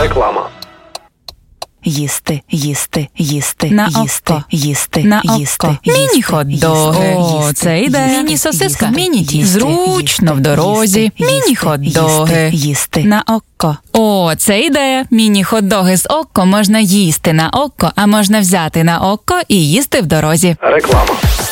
Реклама. Їсти, їсти, їсти, На їсти, око. їсти, На їсти, око. їсти, Міні-хот-доги. О, це ідея. Міні-сосиска. Міні-тіст. Зручно в дорозі. Міні-хот-доги. Їсти. На око. О, це ідея. Міні-хот-доги з око можна їсти на око, а можна взяти на око і їсти в дорозі. Реклама.